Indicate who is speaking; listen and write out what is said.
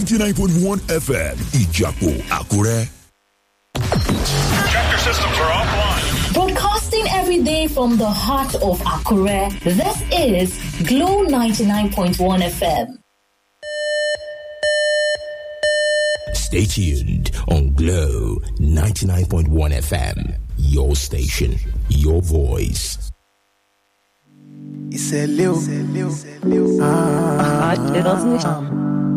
Speaker 1: 99.1 FM, Ijapo, Akure.
Speaker 2: Tractor systems are offline.
Speaker 3: Broadcasting every day from the heart of Akure, this is Glow 99.1 FM.
Speaker 4: Stay tuned on Glow 99.1 FM, your station, your voice.
Speaker 5: It's a little.